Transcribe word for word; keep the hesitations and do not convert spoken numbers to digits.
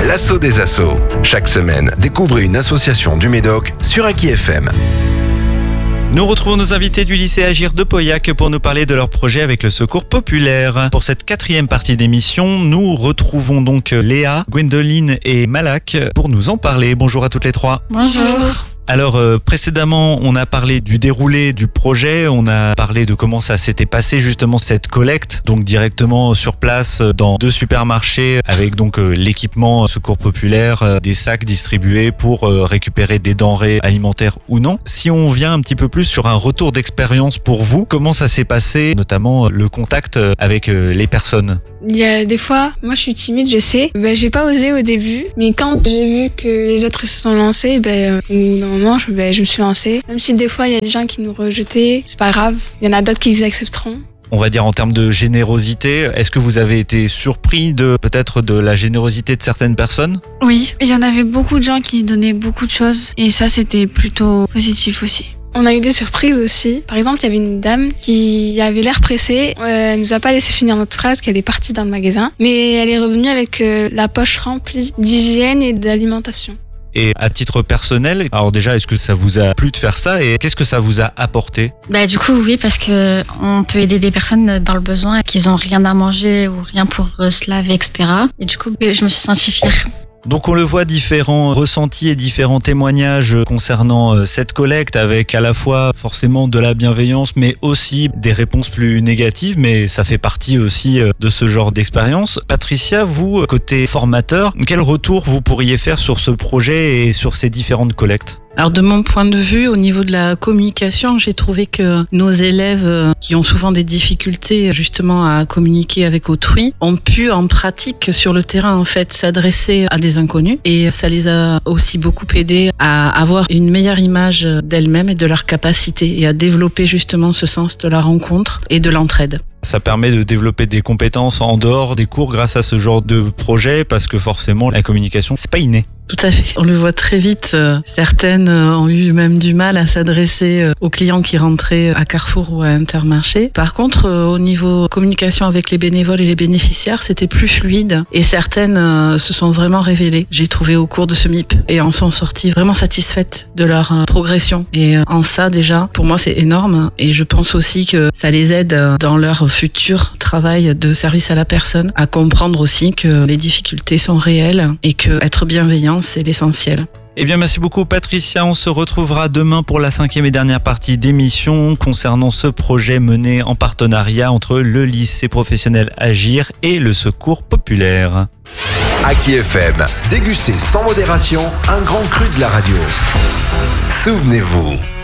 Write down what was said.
l'assaut des assos. Chaque semaine, découvrez une association du Médoc sur Aki F M. Nous retrouvons nos invités du lycée Agir de Pauillac pour nous parler de leur projet avec le Secours Populaire. Pour cette quatrième partie d'émission, nous retrouvons donc Léa, Gwendoline et Malak pour nous en parler. Bonjour à toutes les trois. Bonjour. Alors euh, précédemment, on a parlé du déroulé du projet, on a parlé de comment ça s'était passé justement cette collecte, donc directement sur place dans deux supermarchés avec donc euh, l'équipement Secours Populaire, euh, des sacs distribués pour euh, récupérer des denrées alimentaires ou non. Si on vient un petit peu plus sur un retour d'expérience pour vous, comment ça s'est passé, notamment euh, le contact euh, avec euh, les personnes? Il y a des fois, moi je suis timide, je sais, ben, j'ai pas osé au début, mais quand j'ai vu que les autres se sont lancés, ben, euh, moment, je, ben, je me suis lancée. Même si des fois, il y a des gens qui nous rejetaient, c'est pas grave. Il y en a d'autres qui les accepteront. On va dire en termes de générosité, est-ce que vous avez été surpris de peut-être de la générosité de certaines personnes? Oui, il y en avait beaucoup de gens qui donnaient beaucoup de choses et ça, c'était plutôt positif aussi. On a eu des surprises aussi. Par exemple, il y avait une dame qui avait l'air pressée. Euh, elle nous a pas laissé finir notre phrase, qu'elle est partie dans le magasin. Mais elle est revenue avec euh, la poche remplie d'hygiène et d'alimentation. Et à titre personnel, alors déjà, est-ce que ça vous a plu de faire ça et qu'est-ce que ça vous a apporté? Bah du coup oui, parce que on peut aider des personnes dans le besoin, qu'ils ont rien à manger ou rien pour se laver, et cetera. Et du coup, je me suis sentie fière. Donc on le voit, différents ressentis et différents témoignages concernant cette collecte avec à la fois forcément de la bienveillance mais aussi des réponses plus négatives, mais ça fait partie aussi de ce genre d'expérience. Patricia, vous, côté formateur, quel retour vous pourriez faire sur ce projet et sur ces différentes collectes ? Alors de mon point de vue, au niveau de la communication, j'ai trouvé que nos élèves qui ont souvent des difficultés justement à communiquer avec autrui ont pu en pratique sur le terrain en fait s'adresser à des inconnus et ça les a aussi beaucoup aidés à avoir une meilleure image d'elles-mêmes et de leurs capacités et à développer justement ce sens de la rencontre et de l'entraide. Ça permet de développer des compétences en dehors des cours grâce à ce genre de projet parce que forcément la communication, c'est pas inné. Tout à fait. On le voit très vite. Certaines ont eu même du mal à s'adresser aux clients qui rentraient à Carrefour ou à Intermarché. Par contre, au niveau communication avec les bénévoles et les bénéficiaires, c'était plus fluide et certaines se sont vraiment révélées. J'ai trouvé au cours de ce M I P et en sont sorties vraiment satisfaites de leur progression. Et en ça, déjà, pour moi, c'est énorme et je pense aussi que ça les aide dans leur futur travail de service à la personne à comprendre aussi que les difficultés sont réelles et que être bienveillant, c'est l'essentiel. Eh bien, merci beaucoup Patricia. On se retrouvera demain pour la cinquième et dernière partie d'émission concernant ce projet mené en partenariat entre le lycée professionnel Agir et le Secours Populaire. Aki F M, dégustez sans modération un grand cru de la radio. Souvenez-vous.